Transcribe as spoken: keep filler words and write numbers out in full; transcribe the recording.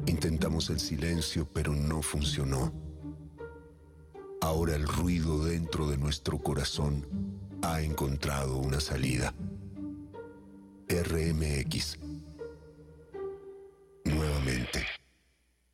Intentamos el silencio, pero no funcionó. Ahora el ruido dentro de nuestro corazón ha encontrado una salida. R M X,